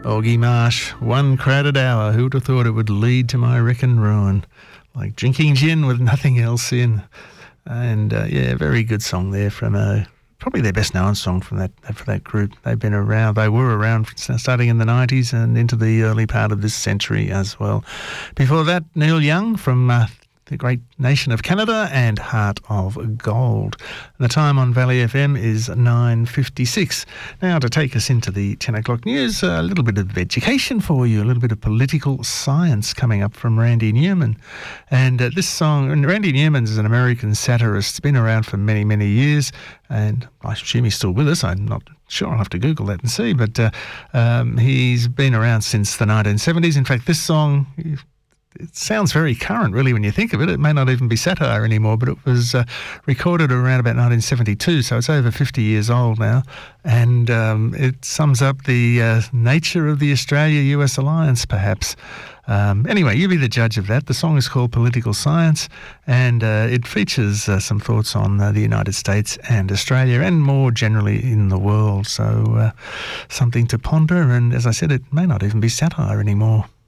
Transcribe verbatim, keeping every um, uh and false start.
Augie Marsh, One Crowded Hour. Who would have thought it would lead to my wreck and ruin? Like drinking gin with nothing else in. And, uh, yeah, very good song there from uh, probably their best known song from that for that group. They've been around, they were around starting in the nineties and into the early part of this century as well. Before that, Neil Young from uh, the great nation of Canada and Heart of Gold. And the time on Valley F M is nine fifty-six. Now, to take us into the ten o'clock news, a little bit of education for you, a little bit of political science coming up from Randy Newman. And uh, this song, and Randy Newman is an American satirist, been around for many, many years, and I assume he's still with us. I'm not sure, I'll have to Google that and see, but uh, um, he's been around since the nineteen seventies. In fact, this song, it sounds very current, really, when you think of it. It may not even be satire anymore, but it was uh, recorded around about nineteen seventy-two, so it's over fifty years old now. And um, it sums up the uh, nature of the Australia-U S alliance, perhaps. Um, anyway, you be the judge of that. The song is called Political Science, and uh, it features uh, some thoughts on uh, the United States and Australia, and more generally in the world. So uh, something to ponder, and as I said, it may not even be satire anymore.